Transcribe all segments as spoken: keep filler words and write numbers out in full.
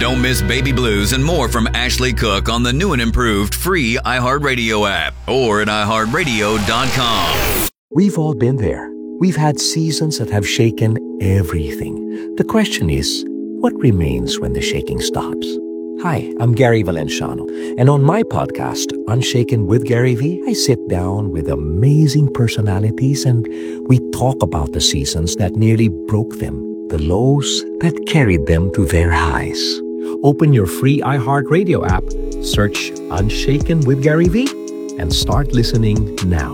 Don't miss Baby Blues and more from Ashley Cook on the new and improved free iHeartRadio app or at i heart radio dot com. We've all been there. We've had seasons that have shaken everything. The question is, what remains when the shaking stops? Hi, I'm Gary Valenciano, and on my podcast, Unshaken with Gary V, I sit down with amazing personalities and we talk about the seasons that nearly broke them, the lows that carried them to their highs. Open your free iHeartRadio app, search Unshaken with Gary V, and start listening now.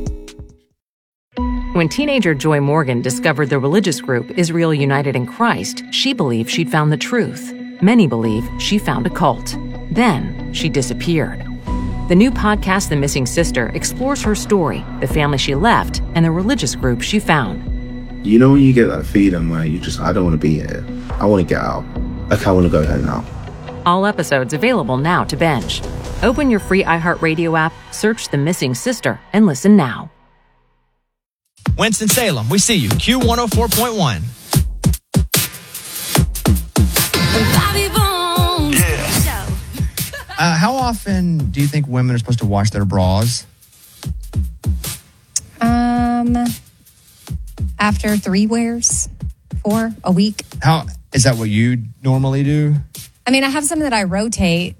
When teenager Joy Morgan discovered the religious group Israel United in Christ, she believed she'd found the truth. Many believe she found a cult. Then she disappeared. The new podcast, The Missing Sister, explores her story, the family she left, and the religious group she found. You know when you get that feeling where you just, I don't want to be here. I want to get out. Like, I want to go home now. All episodes available now to binge. Open your free iHeartRadio app, search The Missing Sister, and listen now. Winston-Salem, we see you. Q one oh four point one. Yeah. Uh, how often do you think women are supposed to wash their bras? Um, after three wears, four a week. How is that what you normally do? I mean, I have some that I rotate,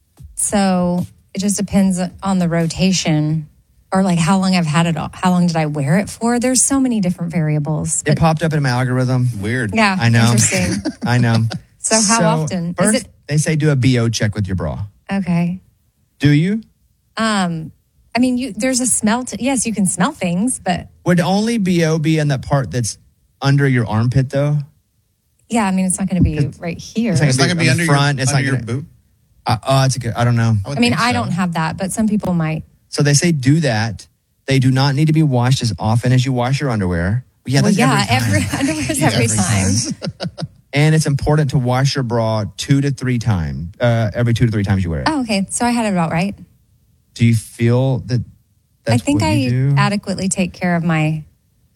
so it just depends on the rotation. Or like how long I've had it, how long did I wear it for? There's so many different variables. It popped up in my algorithm. Weird. Yeah, I know. interesting. I know. So how So, often? First, Is it they say do a B O check with your bra. okay? Do you? Um, I mean, you there's a smell to yes, you can smell things, but Would only B O be in that part that's under your armpit, though? yeah, I mean, it's not going to be right here. It's not It's not gonna going to be on the under front. your, It's under not your gonna- boot. Uh, oh, it's a good. I don't know. I, would I mean, think I so. don't have that, but some people might. So they say do that. They do not need to be washed as often as you wash your underwear. Yeah, Well, that's yeah, every time. every underwear's Yeah, every every time. And it's important to wash your bra two to three times, uh, every two to three times you wear it. Oh, okay. So I had it about right. Do you feel that that's I think what I you do? adequately take care of my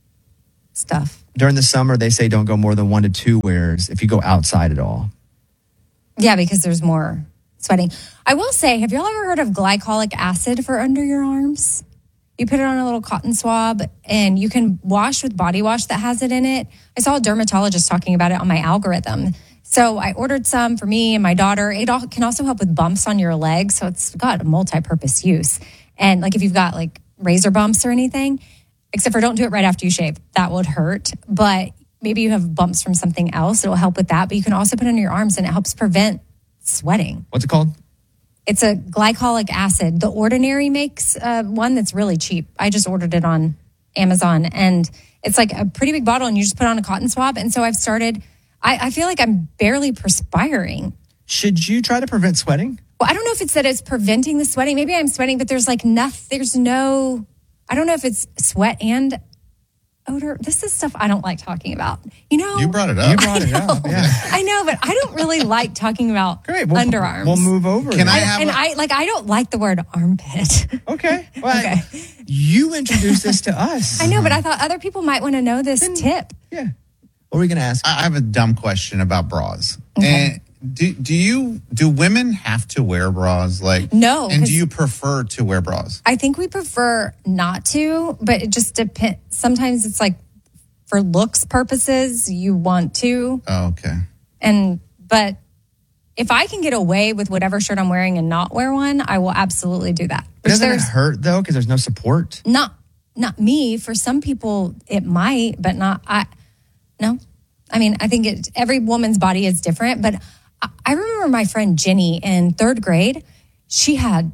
stuff. During the summer, they say don't go more than one to two wears if you go outside at all. Yeah, because there's more sweating. I will say, have y'all ever heard of glycolic acid for under your arms? You put it on a little cotton swab and you can wash with body wash that has it in it. I saw a dermatologist talking about it on my algorithm. So I ordered some for me and my daughter. It all, can also help with bumps on your legs. So it's got a multi-purpose use. And like if you've got like razor bumps or anything, except for don't do it right after you shave. That would hurt. But maybe you have bumps from something else. It will help with that. But you can also put it on your arms and it helps prevent sweating. What's it called? It's a glycolic acid. The Ordinary makes uh, one that's really cheap. I just ordered it on Amazon, and it's like a pretty big bottle, and you just put on a cotton swab. And so I've started, I, I feel like I'm barely perspiring. Should you try to prevent sweating? Well, I don't know if it's that it's preventing the sweating. Maybe I'm sweating, but there's like nothing, there's no, I don't know if it's sweat and odor. This is stuff I don't like talking about. You know, You brought it up. You brought it up. Yeah. I know, but I don't really like talking about Great. We'll, underarms. We'll move over. Can then. I have and a- I like I don't like the word armpit. Okay. Well, Okay. You introduced this to us. I know, but I thought other people might want to know this tip. Yeah. What were we going to ask? I have a dumb question about bras. Okay. And do do you do women have to wear bras? Like No, And 'cause- do you prefer to wear bras? I think we prefer not to, but it just depends. Sometimes it's like for looks purposes, you want to. Oh, okay. And, but if I can get away with whatever shirt I'm wearing and not wear one, I will absolutely do that. But doesn't it There's hurt, though, because there's no support? not, not me. For some people, it might, but not, I, no. I mean, I think it, every woman's body is different, but I, I remember my friend Jenny in third grade, she had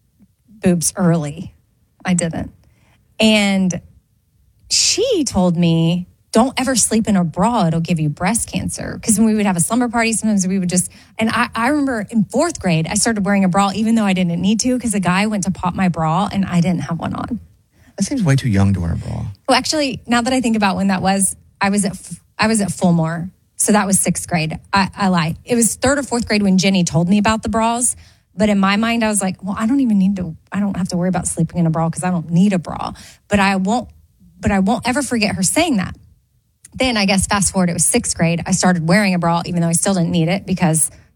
boobs early. I didn't. And she told me, don't ever sleep in a bra. It'll give you breast cancer. Because when we would have a slumber party, sometimes we would just, and I, I remember in fourth grade, I started wearing a bra even though I didn't need to because a guy went to pop my bra and I didn't have one on. That seems way too young to wear a bra. Well, actually, now that I think about when that was, I was at, I was at Fulmore. So that was sixth grade. I, I lied. It was third or fourth grade when Jenny told me about the bras. But in my mind, I was like, well, I don't even need to, I don't have to worry about sleeping in a bra because I don't need a bra. But I won't, but I won't ever forget her saying that. Then I guess fast forward, it was sixth grade. I started wearing a bra, even though I still didn't need it because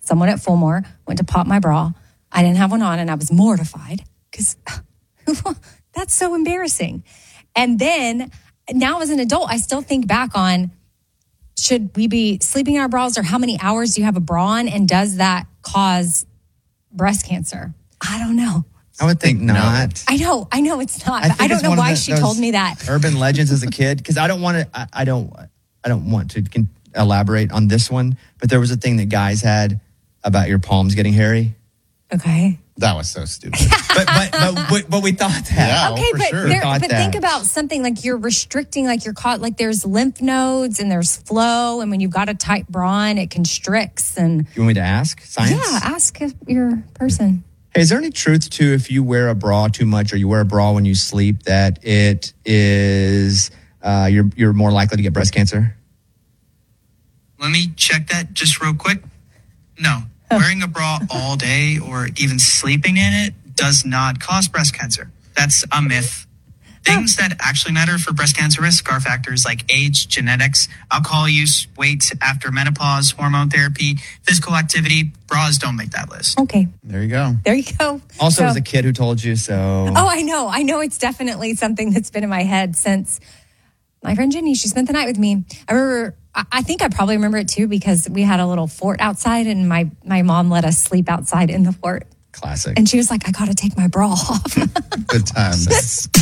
someone at Fulmore went to pop my bra. I didn't have one on and I was mortified because that's so embarrassing. And then now as an adult, I still think back on, should we be sleeping in our bras or how many hours do you have a bra on? And does that cause breast cancer? I don't know. I would think not. I know, I know it's not. I, But I, don't it's know one of why the- she those told me that. Urban legends as a kid, because I don't want to. I, I don't. I don't want to con- elaborate on this one. But there was a thing that guys had about your palms getting hairy. Okay. That was so stupid. But but but, but, but we thought that. Yeah. Okay, for but sure. there, Thought but that. think about something like you're restricting, like you're caught, like there's lymph nodes and there's flow, and when you've got a tight bra on, it constricts. And You want me to ask? Science? yeah, ask your person. Hey, is there any truth to if you wear a bra too much or you wear a bra when you sleep that it is uh, you're you're more likely to get breast cancer? Let me check that just real quick. No, wearing a bra all day or even sleeping in it does not cause breast cancer. That's a myth. Things that actually matter for breast cancer risk are factors like age, genetics, alcohol use, weight after menopause, hormone therapy, physical activity. Bras don't make that list. Okay, There you go. there you go. Also, So- it was a kid who told you, so. Oh, I know. I know it's definitely something that's been in my head since my friend Jenny, she spent the night with me. I remember, I I think I probably remember it too because we had a little fort outside and my, my mom let us sleep outside in the fort. Classic. And she was like, I got to take my bra off. Good times.